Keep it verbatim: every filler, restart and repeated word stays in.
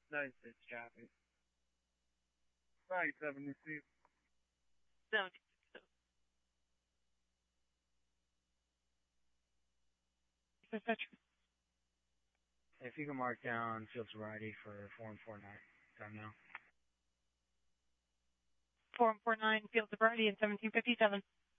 ninety-six traffic. ninety-seven, receive. seventy. Dispatcher. If you can mark down field sobriety for four one four nine, time now. four one four nine, field sobriety in seventeen fifty-seven.